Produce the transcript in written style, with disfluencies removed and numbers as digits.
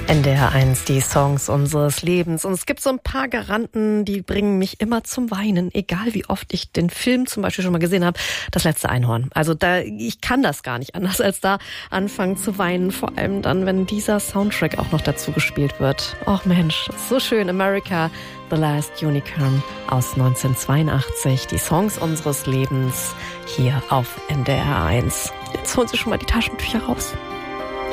NDR 1, die Songs unseres Lebens. Und es gibt so ein paar Garanten, die bringen mich immer zum Weinen, egal wie oft ich den Film zum Beispiel schon mal gesehen habe, Das letzte Einhorn. Also ich kann das gar nicht anders, als da anfangen zu weinen. Vor allem dann, wenn dieser Soundtrack auch noch dazu gespielt wird. Och Mensch, so schön. America, The Last Unicorn aus 1982. Die Songs unseres Lebens hier auf NDR 1. Jetzt holen Sie schon mal die Taschentücher raus.